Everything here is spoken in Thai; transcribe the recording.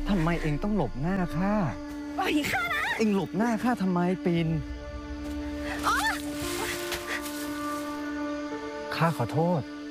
ทำไมเองต้องหลบหน้าข้าปล่อยข้านะเองหลบหน้าข้าทำไมปินอ๋อข้าขอโทษ